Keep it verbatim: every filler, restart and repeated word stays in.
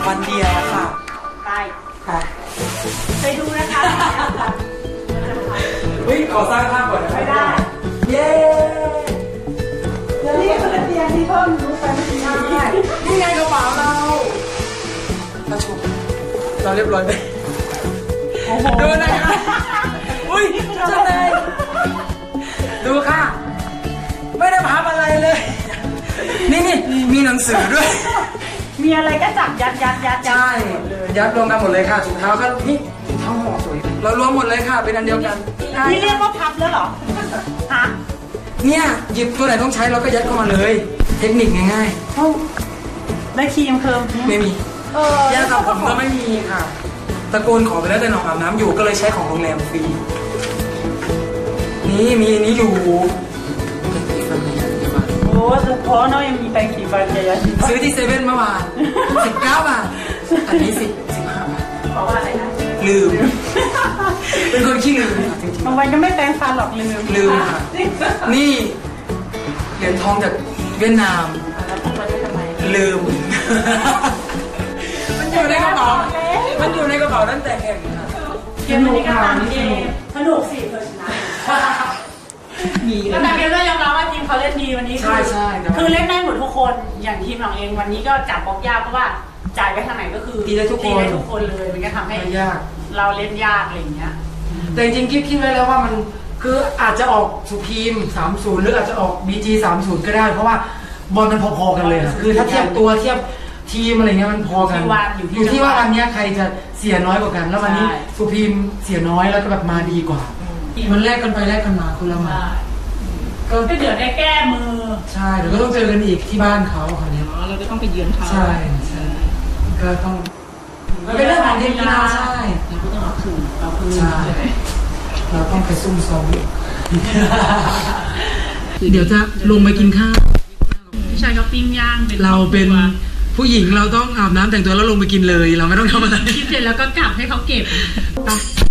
วันเดียวค่ะไปค่ะไปดูนะคะเฮ้ยขอสร้างภาพก่อนไม่ได้เย้นี่คือเตียงที่เพิ่มรู้ไปไม่กี่นาทีนี่ไงกระเป๋าเราเราชมเราเรียบร้อยไปดูหน่อยค่ะอุ้ยเจ้าเลยดูค่ะไม่ได้พับอะไรเลยนี่นี่มีหนังสือด้วยมีอะไรก็จับยัดยัดยัดใช่ยัดรวมกันหมดเลยค่ะถุงเท้าก็นี่ถุงเท้าห่อสวยเรารวมหมดเลยค่ะเป็นอันเดียวกันนี่เรียกว่าพับแล้วเหรอฮะเนี่ยหยิบตัวไหนต้องใช้เราก็ยัดเข้ามาเลยเทคนิคง่ายๆได้ครีมเคิร์มไม่มียาสระผมก็ไม่มีค่ะตะโกนขอไปแล้วแต่น้องอาบน้ำอยู่ก็เลยใช้ของโรงแรมฟรีนี่มีนี้อยู่โอ้สุดท้อน้องยังมีแปรงสีฟันเยอะซื้อที่เซเว่นเมื่อวานสิบเก้าบาทอันนี้สิบสิบห้าบาทเพราะว่าอะไรนะลืมเป็นคนขี้ลืมจริงๆบางวันก็ไม่แปรงฟันหรอกลืมลืมค่ะนี่เหรียญทองจากเวียดนามลืมมันอยู่ในกระเป๋ามันอยู่ในกระเป๋าตั้งแต่แข่งค่ะเกมนี้ก็ตามเกมสนุกสิเธอชนะมีแล้วแต่เกมก็ยอมรับว่าทีมเขาเล่นดีวันนี้ใช่ใช่คือเล่นได้หมดทุกคนอย่างทีมของเองวันนี้ก็จับบล็อกยากเพราะว่าจ่ายไปทางไหนก็คือตีได้ทุกคนตีได้ทุกคนเลยมันก็ทำให้เราเล่นยากอะไรอย่างเงี้ยแต่จริงๆคิดคิดไว้แล้วว่ามันคืออาจจะออกสุพีมสามศูนย์หรืออาจจะออกบีจีสามศูนย์ก็ได้เพราะว่าบอลมันพอๆกันเลยคือถ้าเทียบตัวเทียบทีมอะไรเงี้ยมันพอกันอยู่ที่ว่าวันนี้ใครจะเสียน้อยกว่ากันแล้ววันนี้สุพีมเสียน้อยแล้วก็แบบมาดีกว่ามันแลกกันไปแลกกันมาคนละมาก็เดี๋ยวได้แก้มือใช่เดี๋ยวก็ต้องเจอกันอีกที่บ้านเขาค่ะเนี่ยเราจะต้องไปเยือนเขาใช่ใช่ก็ต้องมันเป็นเรื่องของเทคนิคใช่เราก็ต้องเอาคืนเอาคืนใช่เราต้องไปซุ่มซ้อมเดี๋ยวจะลงไปกินข้าวพี่ชายก็ปิ้งย่างเราเป็นผู้หญิงเราต้องอาบน้ำแต่งตัวแล้วลงไปกินเลยเราไม่ต้องทำอะไรคิดเสร็จแล้วก็กลับให้เขาเก็บ